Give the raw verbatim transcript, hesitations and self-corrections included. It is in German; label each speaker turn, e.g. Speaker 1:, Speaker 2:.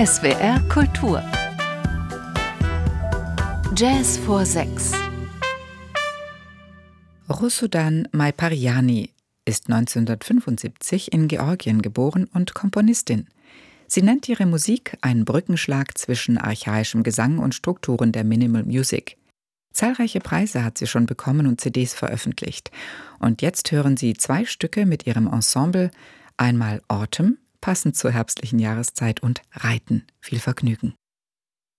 Speaker 1: S W R Kultur. Jazz vor sechs.
Speaker 2: Rusudan Maipariani ist neunzehnhundertfünfundsiebzig in Georgien geboren und Komponistin. Sie nennt ihre Musik einen Brückenschlag zwischen archaischem Gesang und Strukturen der Minimal Music. Zahlreiche Preise hat sie schon bekommen und C Ds veröffentlicht. Und jetzt hören Sie zwei Stücke mit ihrem Ensemble, einmal Autumn, passend zur herbstlichen Jahreszeit, und Reiten. Viel Vergnügen.